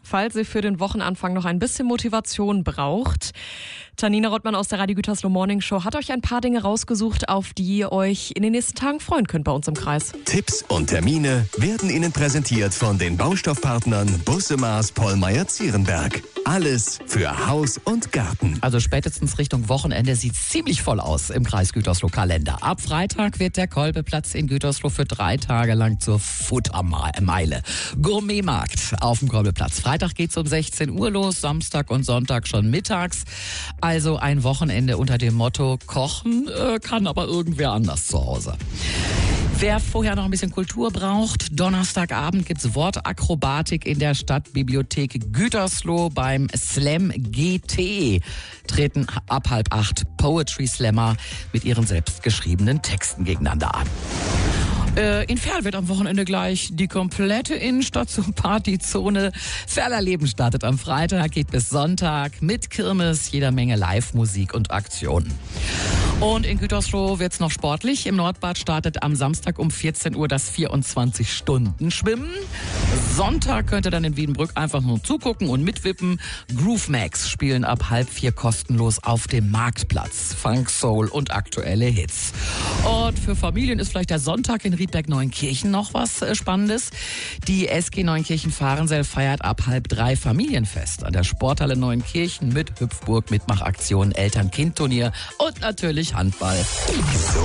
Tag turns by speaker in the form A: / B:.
A: falls ihr für den Wochenanfang noch ein bisschen Motivation braucht. Tanina Rottmann aus der Radio Gütersloh Morning Show hat euch ein paar Dinge rausgesucht, auf die ihr euch in den nächsten Tagen freuen könnt bei uns im Kreis.
B: Tipps und Termine werden Ihnen präsentiert von den Baustoffpartnern Busse Maas Pollmeyer-Zierenberg. Alles für Haus und Garten.
C: Also spätestens Richtung Wochenende sieht es ziemlich voll aus im Kreis Gütersloh-Kalender. Ab Freitag wird der Kolbeplatz in Gütersloh für 3 Tage lang zur Futtermeile. Gourmetmarkt auf dem Kolbeplatz. Freitag geht's um 16 Uhr los, Samstag und Sonntag schon mittags. Also ein Wochenende unter dem Motto, kochen kann aber irgendwer anders zu Hause. Wer vorher noch ein bisschen Kultur braucht, Donnerstagabend gibt's Wortakrobatik in der Stadtbibliothek Gütersloh beim Slam GT. Treten ab 7:30 Poetry Slammer mit ihren selbstgeschriebenen Texten gegeneinander an. In Ferl wird am Wochenende gleich die komplette Innenstadt zur Partyzone. Ferler Leben startet am Freitag, geht bis Sonntag mit Kirmes, jeder Menge Live-Musik und Aktionen. Und in Gütersloh wird's noch sportlich. Im Nordbad startet am Samstag um 14 Uhr das 24-Stunden-Schwimmen. Sonntag könnt ihr dann in Wiedenbrück einfach nur zugucken und mitwippen. Groove Max spielen ab 3:30 kostenlos auf dem Marktplatz. Funk, Soul und aktuelle Hits. Und für Familien ist vielleicht der Sonntag in Riedberg-Neuenkirchen noch was Spannendes. Die SG Neuenkirchen-Fahrensel feiert ab 2:30 Familienfest an der Sporthalle Neuenkirchen mit Hüpfburg, Mitmachaktion, Eltern-Kind-Turnier und natürlich Handball.
B: So